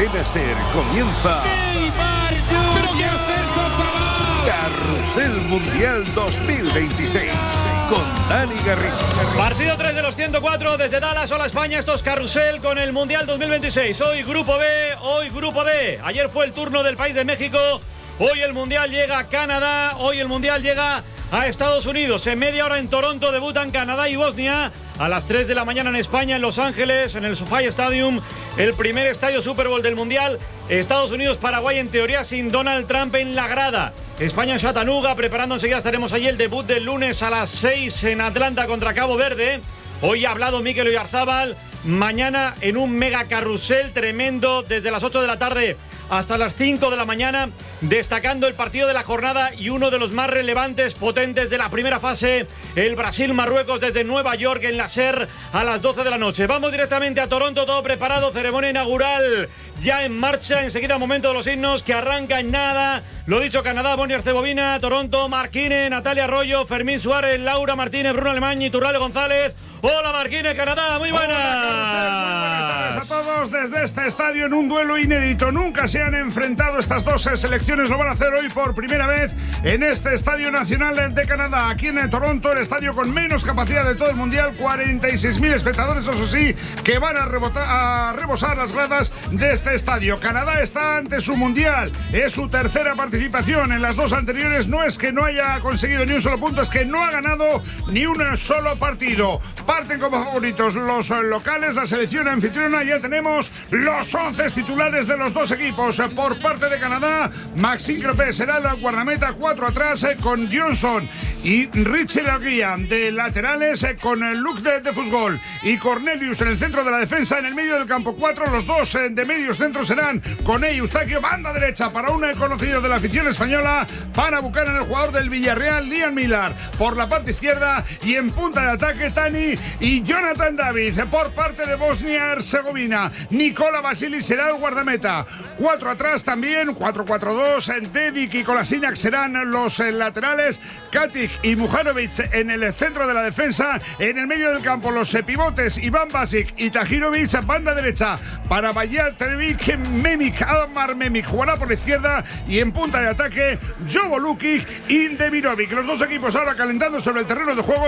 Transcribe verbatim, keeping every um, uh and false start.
Cadena Ser comienza Neymar, ¿pero qué has hecho, chaval? Carrusel Mundial dos mil veintiséis con Dani Garrido. Partido tres de los ciento cuatro desde Dallas. Hola España, esto es Carrusel con el Mundial dos mil veintiséis. Hoy Grupo B, hoy Grupo D. Ayer fue el turno del país de México. Hoy el Mundial llega a Canadá. Hoy el Mundial llega a Estados Unidos. En media hora en Toronto debutan Canadá y Bosnia. A las tres de la mañana en España, en Los Ángeles, en el SoFi Stadium, el primer estadio Super Bowl del Mundial. Estados Unidos-Paraguay, en teoría sin Donald Trump en la grada. España en Chattanooga, preparando enseguida, estaremos allí el debut del lunes a las seis en Atlanta contra Cabo Verde. Hoy ha hablado Mikel Oyarzábal. Mañana en un mega carrusel tremendo desde las ocho de la tarde hasta las cinco de la mañana, destacando el partido de la jornada y uno de los más relevantes, potentes de la primera fase, el Brasil-Marruecos desde Nueva York en la SER a las doce de la noche. Vamos directamente a Toronto, todo preparado, ceremonia inaugural ya en marcha, enseguida momento de los himnos que arranca en nada. Lo dicho, Canadá, Bosnia-Herzegovina, Toronto, Marquine, Natalia Arroyo, Fermín Suárez, Laura Martínez, Bruno Alemán y Turralde González. Hola Marquine, Canadá, muy buenas. Hola, muy buenas tardes a todos desde este estadio en un duelo inédito. Nunca se han enfrentado estas dos selecciones, lo van a hacer hoy por primera vez en este Estadio Nacional de Canadá, aquí en Toronto, el estadio con menos capacidad de todo el Mundial, cuarenta y seis mil espectadores, eso sí, que van a, rebotar, a rebosar las gradas de este estadio. Canadá está ante su Mundial, es su tercera participación. En las dos anteriores no es que no haya conseguido ni un solo punto, es que no ha ganado ni un solo partido. Parten como favoritos los locales, la selección anfitriona. Ya tenemos los once titulares de los dos equipos. Por parte de Canadá, Maxime Crépin será el guardameta, cuatro atrás con Johnson y Richie Laguía de laterales, con Luc de, de Fusgol y Cornelius en el centro de la defensa. En el medio del campo, cuatro, los dos de medios centros serán Koné y Eustaquio. Banda derecha para un conocido de la afición española, para Buchanan, el jugador del Villarreal, Liam Millar por la parte izquierda, y en punta de ataque Tani y Jonathan David. Por parte de Bosnia-Herzegovina, Nikola Vasili será el guardameta. Cuatro atrás también, cuatro cuatro dos. Dedic y Kolasinac serán los laterales. Katic y Mujanovic en el centro de la defensa. En el medio del campo, los pivotes Iván Basic y Tahirovic. Banda derecha para Bayat Trevic, Memik, Admar Memik jugará por la izquierda. Y en punta de ataque, Jovo Lukic y Demirovic. Los dos equipos ahora calentando sobre el terreno de juego.